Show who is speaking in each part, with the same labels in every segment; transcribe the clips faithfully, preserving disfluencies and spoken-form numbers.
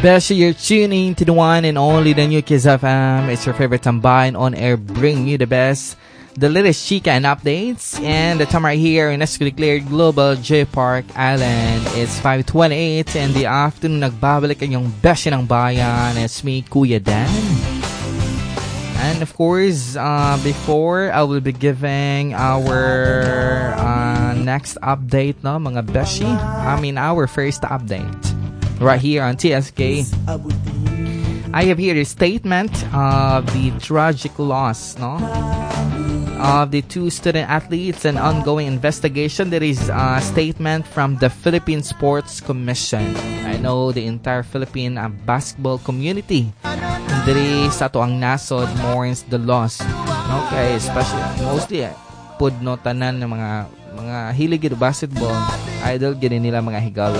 Speaker 1: Beshi, you're tuning to the one and only the new Kiss F M. It's your favorite tambayan on air, bringing you the best, the latest chika and updates. And the time right here in S K Declared Global J Park Island, it's five twenty-eight in the afternoon. Nagbabalik ang yung Beshi ng bayan. It's me, Kuya Dan. And of course, uh, before I will be giving our uh, next update, no, mga Beshi. I mean, our first update right here on T S K. I have here a statement of the tragic loss, no, of the two student athletes and ongoing investigation. There is a statement from the Philippine Sports Commission. I know the entire Philippine uh, basketball community diri sa to ang nasod mourns the loss. Okay, especially mostly eh, pud no tanan ng mga mga hilig gid basketball, idol gid nila mga higala.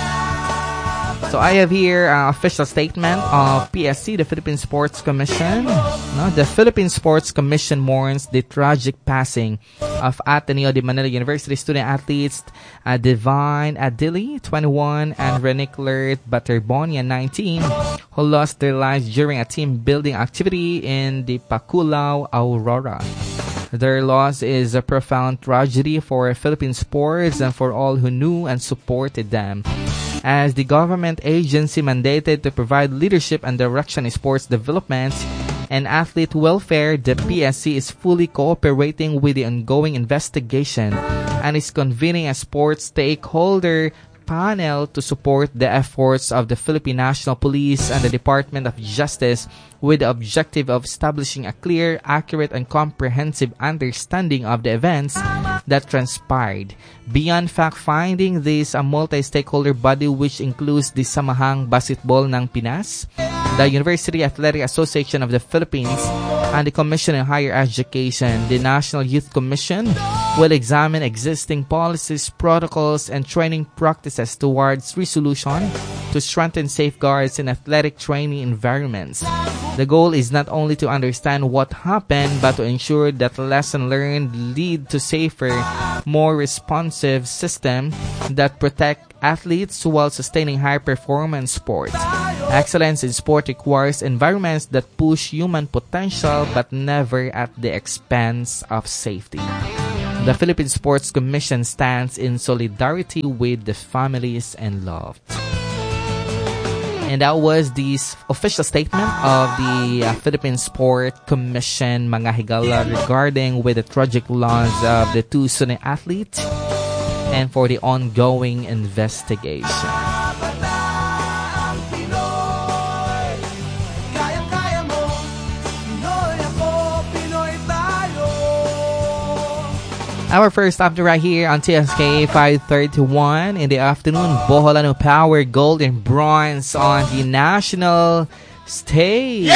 Speaker 1: So I have here an uh, official statement of P S C, the Philippine Sports Commission. No, the Philippine Sports Commission mourns the tragic passing of Ateneo de Manila University student athletes uh, Divine Adili, twenty-one, and Rene Claire Baterbonia, nineteen, who lost their lives during a team building activity in the Paculao, Aurora. Their loss is a profound tragedy for Philippine sports and for all who knew and supported them. As the government agency mandated to provide leadership and direction in sports development and athlete welfare, the P S C is fully cooperating with the ongoing investigation and is convening a sports stakeholder panel to support the efforts of the Philippine National Police and the Department of Justice with the objective of establishing a clear, accurate, and comprehensive understanding of the events that transpired. Beyond fact-finding, this is a multi-stakeholder body which includes the Samahang Basketball ng Pinas, the University Athletic Association of the Philippines, and the Commission on Higher Education. The National Youth Commission will examine existing policies, protocols, and training practices towards resolution to strengthen safeguards in athletic training environments. The goal is not only to understand what happened, but to ensure that lessons learned lead to safer, more responsive systems that protect athletes while sustaining high-performance sports. Excellence in sport requires environments that push human potential but never at the expense of safety. The Philippine Sports Commission stands in solidarity with the families and loved. And that was the official statement of the uh, Philippine Sport Commission, mga higala, regarding with the tragic loss of the two student athletes and for the ongoing investigation. Our first update right here on T S K five thirty-one in the afternoon. Boholano Power Gold and Bronze on the national stage.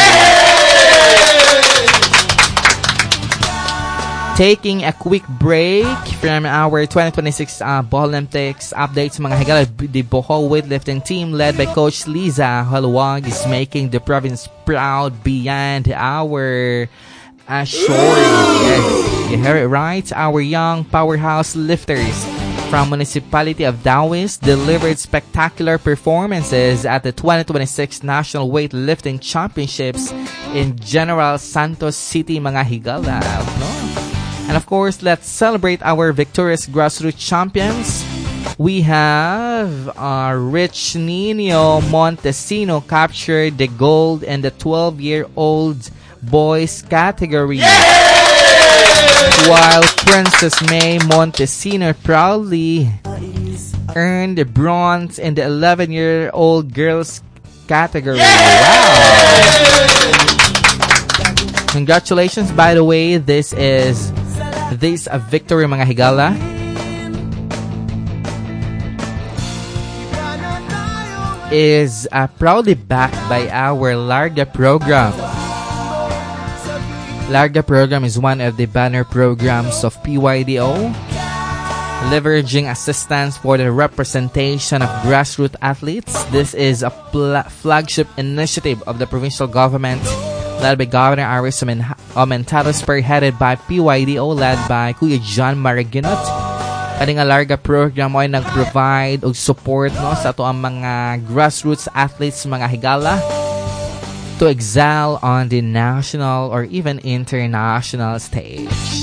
Speaker 1: Taking a quick break from our twenty twenty-six uh, Bohol Olympics updates, mga higala. The Bohol weightlifting team led by Coach Liza Haluwag is making the province proud beyond our uh, shores. Yes. You heard it right. Our young powerhouse lifters from Municipality of Taoist delivered spectacular performances at the twenty twenty-six National Weightlifting Championships in General Santos City, mga higala. No? And of course, let's celebrate our victorious grassroots champions. We have uh, Rich Nino Montesino captured the gold in the twelve-year-old boys category. While Princess May Montesino proudly earned the bronze in the eleven-year-old girls category. Wow! Congratulations, by the way. This is this a victory, mga higala. Is uh, proudly backed by our Larga program. Larga program is one of the banner programs of P Y D O, leveraging assistance for the representation of grassroots athletes. This is a pl- flagship initiative of the provincial government led by Governor Aris Omentado, spearheaded by P Y D O, led by Kuya John Maraginot, Kani nga larga program ay nag-provide og support no sa ato ang mga grassroots athletes mga higala to excel on the national or even international stage.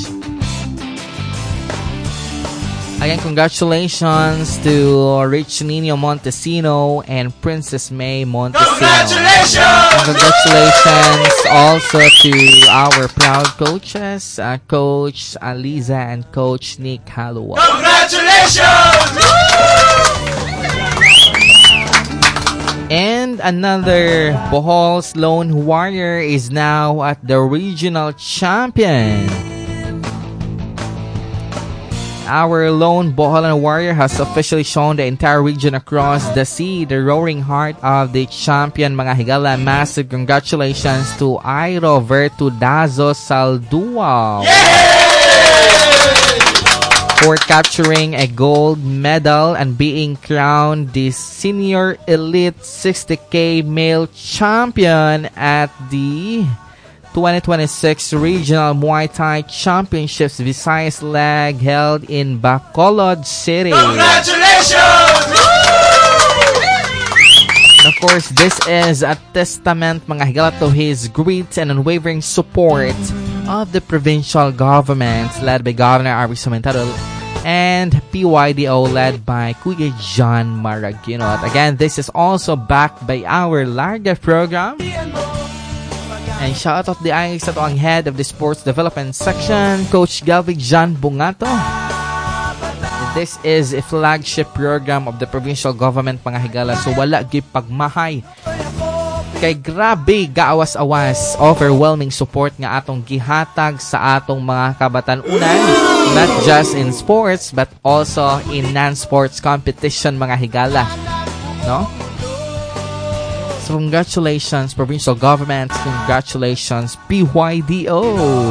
Speaker 1: Again, congratulations to Rich Nino Montesino and Princess May Montesino. Congratulations! And congratulations also to our proud coaches, uh, Coach Aliza and Coach Nick Halua. Congratulations! And another Bohol's Lone Warrior is now at the regional champion. Our lone Boholan warrior has officially shown the entire region across the sea, the roaring heart of the champion mga higala. Massive congratulations to Airo Vertudazo Saldua for capturing a gold medal and being crowned the Senior Elite sixty K Male Champion at the twenty twenty-six Regional Muay Thai Championships Visayas Leg held in Bacolod City. Congratulations! And of course, this is a testament mga higala to his great and unwavering support of the provincial government led by Governor Ari Sumentado and P Y D O led by Kuya John Maragino. At again, this is also backed by our Larga program. And shout out the eyes sa ang head of the sports development section, Coach Galvin John Bungato. This is a flagship program of the provincial government mga higala. So wala gyud pagmahay. Kay grabe gaawas-awas, overwhelming support nga atong gihatag sa atong mga kabatan-unan, not just in sports but also in non-sports competition mga higala. No? So congratulations, provincial government. Congratulations, P Y D O.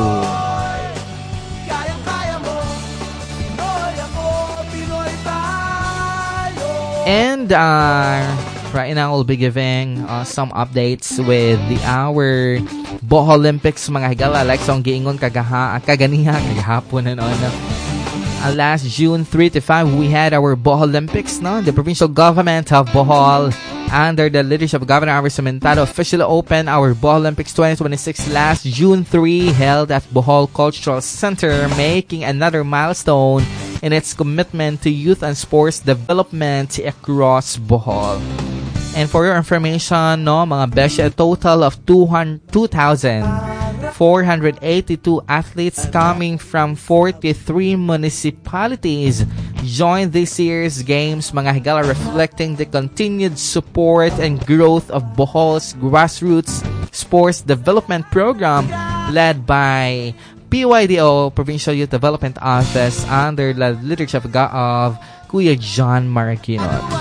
Speaker 1: And uh, right now, we'll be giving uh, some updates with the our Bohol Olympics mga higala. Like sa giingon kagaha, kaganiha, kagahapon and on. Uh, last June three to five, we had our Bohol Olympics. No, the provincial government of Bohol, under the leadership of Governor Ari Sumentado, officially opened our Bohol Olympics twenty twenty-six last June third, held at Bohol Cultural Center, making another milestone in its commitment to youth and sports development across Bohol. And for your information, no, mga beshi, a total of two thousand four hundred eighty-two athletes coming from forty-three municipalities joined this year's games, mga higala, reflecting the continued support and growth of Bohol's grassroots sports development program led by P Y D O, Provincial Youth Development Office, under the leadership of Kuya John Maragino.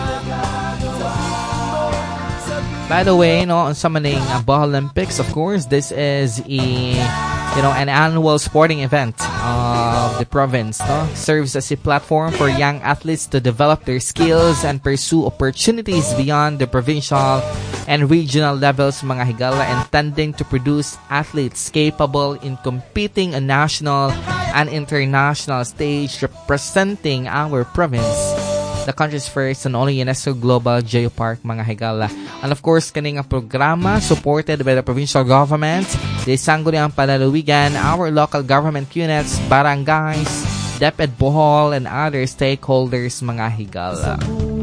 Speaker 1: By the way, no, on summoning uh, Bohol Olympics, of course, this is a, you know, an annual sporting event of the province, no? Serves as a platform for young athletes to develop their skills and pursue opportunities beyond the provincial and regional levels, mga higala, intending to produce athletes capable in competing on national and international stage, representing our province, the country's first and only UNESCO Global Geopark, mga higala. And of course, kaning programa supported by the provincial government, the Sangguniang Palaluwigan, our local government units, barangays, DepEd Bohol, and other stakeholders, mga higala.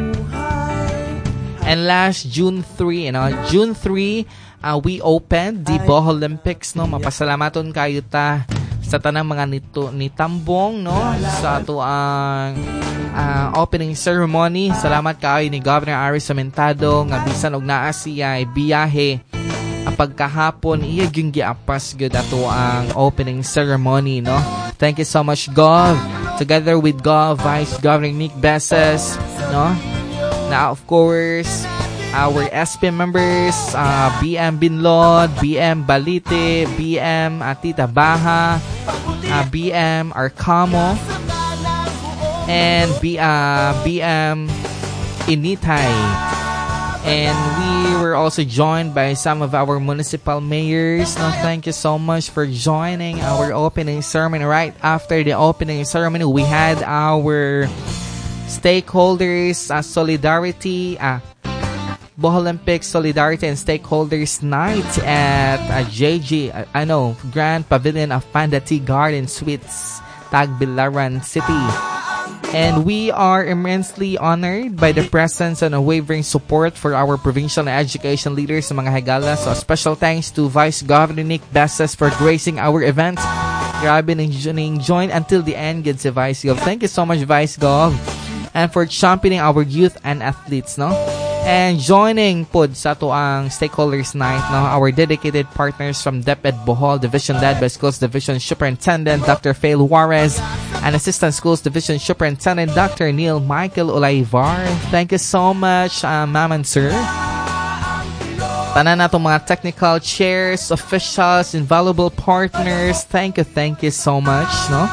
Speaker 1: And last June third, you know, June third, uh, we opened the Bohol Olympics, no? Mapasalamaton kayo ta sa tanang mga nito ni Tambong, no, sa ato ang uh, opening ceremony. Salamat kaayo ni Governor Ari Sumentado nga bisan og naa siya ay biyahe ang pagkahapon iya gyud giapas gyud ato ang opening ceremony, no. Thank you so much, Gov, together with Gov Vice Governor Nick Beses, no. Now of course our S P M members, uh, B M Binlod, B M Balite, B M Atita Baha, uh, B M Arcamo, and B, uh, B M Initay. And we were also joined by some of our municipal mayors. No, thank you so much for joining our opening ceremony. Right after the opening ceremony, we had our stakeholders uh, solidarity, uh, Bohol Olympic Solidarity and Stakeholders Night at uh, J G, uh, I know, Grand Pavilion of Panda Tea Garden Suites, Tagbilaran City. And we are immensely honored by the presence and unwavering support for our provincial and education leaders sa mga higala. So special thanks to Vice Governor Nick Besses for gracing our event. Grabe ning join until the end, good si Vice Gov. Thank you so much, Vice Gov. And for championing our youth and athletes, no? And joining pod sa to ang Stakeholders Night, no, our dedicated partners from DepEd Bohol Division led by Schools Division Superintendent Doctor Fail Juarez and Assistant Schools Division Superintendent Doctor Neil Michael Olaivar. Thank you so much, uh, ma'am and sir. Tanan na itong mga technical chairs, officials, invaluable partners. Thank you, thank you so much, no?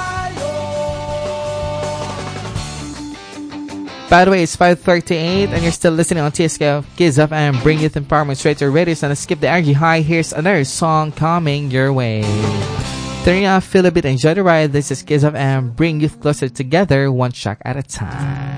Speaker 1: By the way, it's five thirty-eight and you're still listening on T S K Kids F M, bring youth empowerment straight to your radio. And skip the energy high. Here's another song coming your way. Turn off, feel a bit, enjoy the ride. This is Kids F M, bring youth closer together, one track at a time.